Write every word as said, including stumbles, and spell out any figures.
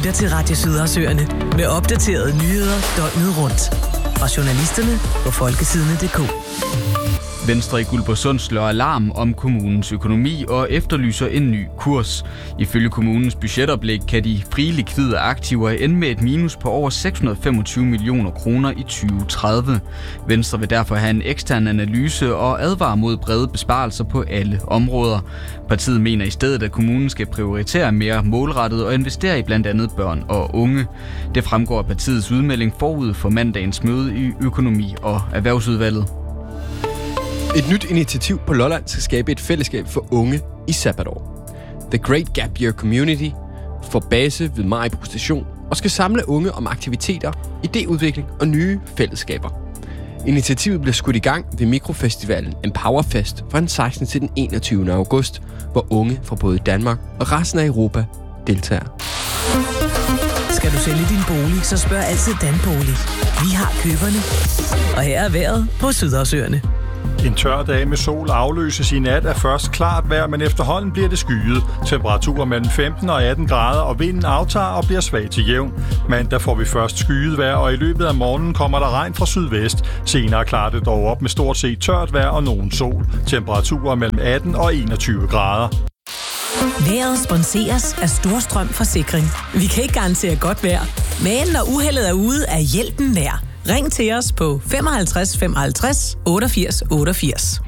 lytter til Radio Sydersøerne med opdaterede nyheder døgnet rundt. Fra journalisterne på folkesidene punktum d k. Venstre i Guldborgsund slår alarm om kommunens økonomi og efterlyser en ny kurs. Ifølge kommunens budgetoplæg kan de frie likvide aktiver ende med et minus på over seks hundrede og femogtyve millioner kroner i tyve tredive. Venstre vil derfor have en ekstern analyse og advare mod brede besparelser på alle områder. Partiet mener i stedet, at kommunen skal prioritere mere målrettet og investere i blandt andet børn og unge. Det fremgår af partiets udmelding forud for mandagens møde i økonomi- og erhvervsudvalget. Et nyt initiativ på Lolland skal skabe et fællesskab for unge i sabbatår. The Great Gap Year Community får base ved Maribo Station og skal samle unge om aktiviteter, idéudvikling og nye fællesskaber. Initiativet bliver skudt i gang ved mikrofestivalen Empowerfest fra den sekstende til den enogtyvende august, hvor unge fra både Danmark og resten af Europa deltager. Skal du sælge din bolig, så spørg altid Danbolig. Vi har køberne. Og her er vejret på Sydersøerne. En tør dag med sol afløses i nat af først klart vejr, men efterhånden bliver det skyet. Temperaturer mellem femten og atten grader, og vinden aftager og bliver svag til jævn. Mandag får vi først skyet vejr, og i løbet af morgenen kommer der regn fra sydvest. Senere klarer det dog op med stort set tørt vejr og nogen sol. Temperaturer mellem atten og enogtyve grader. Vejret sponseres af Storstrøm Forsikring. Vi kan ikke garantere godt vejr, men når uheldet er ude, er hjælpen nær. Ring til os på femoghalvtreds femoghalvtreds otteogfirs otteogfirs.